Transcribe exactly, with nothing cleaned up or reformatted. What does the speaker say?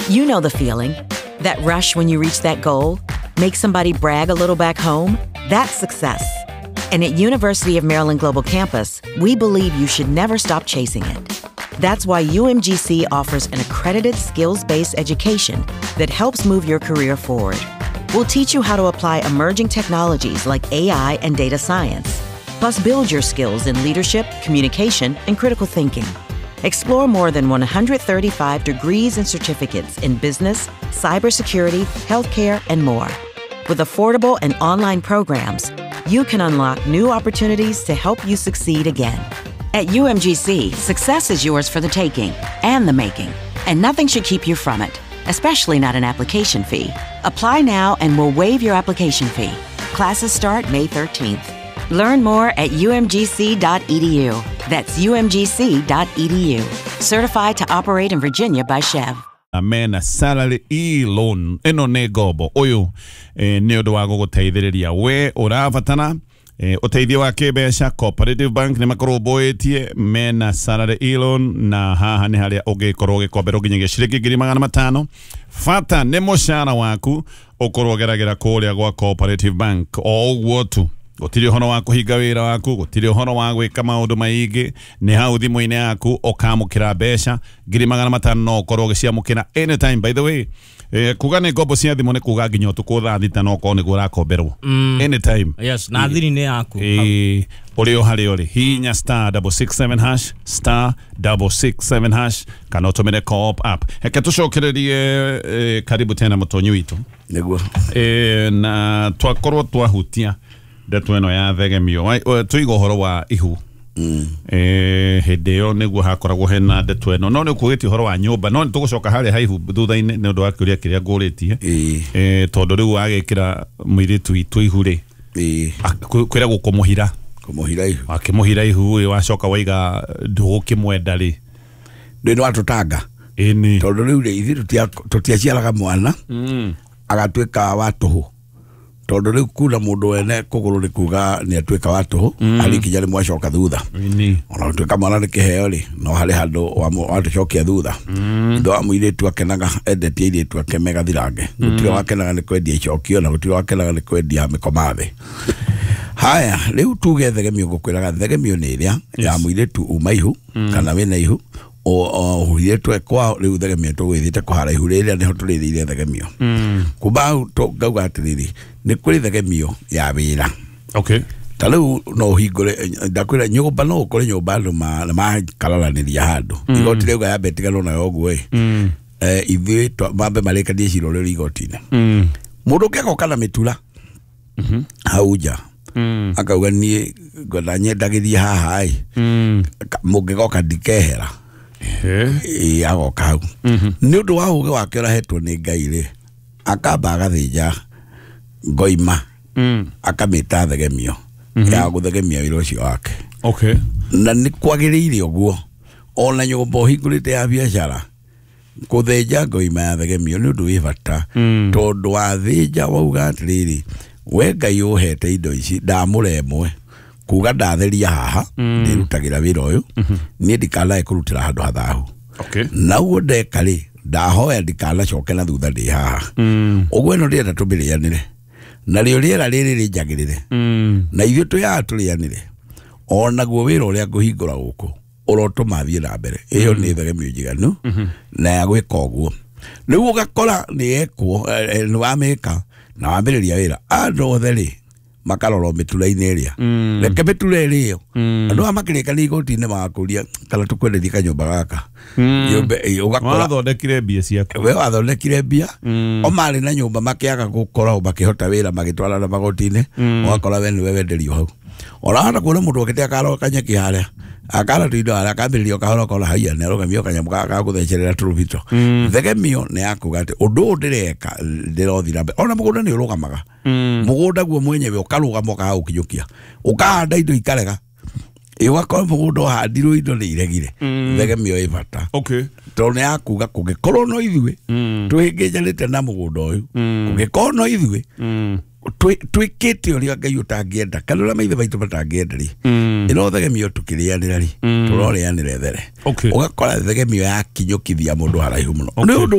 You know the feeling. That rush when you reach that goal? Make somebody brag a little back home? That's success. And at University of Maryland Global Campus, we believe you should never stop chasing it. That's why U M G C offers an accredited skills-based education that helps move your career forward. We'll teach you how to apply emerging technologies like A I and data science, plus build your skills in leadership, communication, and critical thinking. Explore more than one hundred thirty-five degrees and certificates in business, cybersecurity, healthcare, and more. With affordable and online programs, you can unlock new opportunities to help you succeed again. At U M G C, success is yours for the taking and the making, and nothing should keep you from it, especially not an application fee. Apply now and we'll waive your application fee. Classes start May thirteenth. Learn more at U M G C dot E D U. That's U M G C dot E D U. Certified to operate in Virginia by Chev. Amena salary e loan eno ne gobo oyo e ne odo wago goteithiriria we oravatana e oteithio wa kibesha Cooperative Bank ne makoroboetie mena salary e loan na haha ni haria ugikorwo gikombero nginyagia ciringi ngiri magana matano fata ne mushara waku ukorwo geragera kuria gwa Cooperative Bank o uguo tu gutiri hono wa kuhinga wira waku gutiri hono wa gwika maundu maingi ni hau thimu-ini yaku ukamukira besha ngiri magana matano no ukorwo giciamukira anytime. By the way eh, kuga ni ngombo cia thimu ni kuga nginya utuku thaa thita no ko ni gura komberwo mm. anytime. Yes, na thiri-ini yaku eh uri o hari uri hinya star double six seven hash star double six seven hash kana utumire co-op app. Heke tucokererie eh, karibu tena mutonyi witu niguo eh, na twakorwo twahutia ndeto eno ya thegemio tuigo horo wa ihu mm. eh hedeo niguo hakoragwo hena ndeto eno no ni kugiti horo wa nyumba no ni tugucoka hari haihu thutha-ini ni undu wa kiuria kiria nguritie eh tondu riu agikira mwiritu itu ihuri eh kwira gukumuhira kumuhira ihu akimuhira ihu wacoka waiga ndugukimwenda ri ndino atutanga ini tondu riu ri ithu tutiaciaraga mwana mm. agatwika wa tuhu tondu riu kuna mundu wene kuguru ni kuga ni atwika wa tuhu mm. ari kinya ni mwacoka thutha ini ona twika mwana ni kiheo ri no hari handu wa tucokia thutha mm. ndo amwire tu akenaga endetie ire tu akemega thirange gutiro wakenaga ni kwendia icokio na gutiro wakenaga ni kwendia mikomathe. Haya riu tuge thegemio gukwiraga thegemio ni iria ya mwire tu umaihu mm. kana wena ihu o huire tu kwa riu thegemio tu withite kuhara ihu riria niho turithire thegemio mm. kuba to gauga atiriri ni kuri thegemio ya wira. Okay. Talu no higore ndakwira nyumba no kore nyumba ndo ma ma kalalaniria handu mm. igoti riu ya betigano na yogu we mm. eh ithui to mambe mareka die ciro riu igotine mm. mundu keko kana mitura mhm hauja mm. akauga ni goda nyendagiria haha ai mm. mungigoka ndikehera eh e agoka hau mhm ni undu wa uge wake urahetwo ni Ngai ri akamba agathinja ngoima mm. akamita thegemio mm -hmm. ya guthegemia wira ucio wake. Okay. Na ni kwagiriire uguo ona nyumba hingurite ya biashara kuthinja ngoima ya thegemio ni undu wi bata mm. tondu wathinja wauga atiriri we Ngai uhete indo ici ndamuremwe kuga ndatheria haha mm. ndirutagira wira uyu mm -hmm. ni ndikala kurutira handu hathahu. Okay. Na ugo ndekari ndahoya ndikala coke na thutha ndi haha mm. uguo no ndienda tubirianire na rio riera riri rinjagirire mm. na ithuĩ tuya turianire ona guo wira uria nguhingura guku urotuma thie na mbere iyo ni thegemio njiganu na ya gwika uguo riu ugakora ni ekwo ni wameka na wambiriria wira andu othe ri makaroro mitura-ini iria reke mitura iriyo andu amakirika ni igoti-ini magakuria kana tukwenderia kanyumba gaka nyumba ugakora wathondekire mbia ciaku we wathondekire mbia o mari na nyumba makiaga gukora makihota wira magitwara na magoti-ini ugakora we ni we wenderio hau orana kuona mundu okete akaro kanyeki haria akara tuindo ara kambiririo kahoro kola haia ne rogamio kanyamu ka guthecerera turubito thegemio ne yakugate undu ndireka ndirothira ona mugunda ni urugamaga mugunda guo mwenyewe ukarugama ka ukinyukia ukahanda indo ikarega iwakora mugunda handirwo indo ni iregire thegemio ibata. Okay. Tone akuga kugikorwo no ithuĩ twingijanite na mugunda uyu kugikorwo no ithuĩ twikite uria Ngai utangienda kana uria maithe baitu batangienda ri ino thegemio tukirianira ri turorianire there ugakora thegemio ya kinyukithia mundu haraihu muno.